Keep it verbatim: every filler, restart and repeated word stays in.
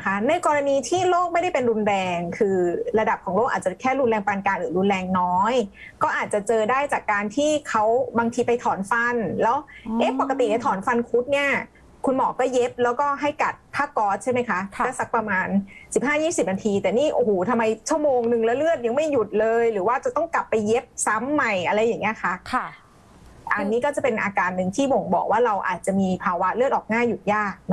นะคะในกรณีที่โรคไม่ได้เป็นรุนแรงคือระดับของโรคอาจจะแค่รุนแรงปานกลางหรือรุนแรงน้อยก็อาจจะเจอได้จากการที่เขาบางทีไปถอนฟันแล้วเอ๊ะปกติถอนฟันคุดเนี่ยคุณหมอก็เย็บแล้วก็ให้กัดผ้าก๊อซใช่ไหมคะก็สักประมาณ สิบห้าถึงยี่สิบ นาทีแต่นี่โอ้โหทำไมชั่วโมงนึงแล้วเลือดยังไม่หยุดเลยหรือว่าจะต้องกลับไปเย็บซ้ำใหม่อะไรอย่างเงี้ยค่ะค่ะอันนี้ก็จะเป็นอาการหนึ่งที่บ่งบอกว่าเราอาจจะมีภาวะเลือดออกง่ายหยุดยาก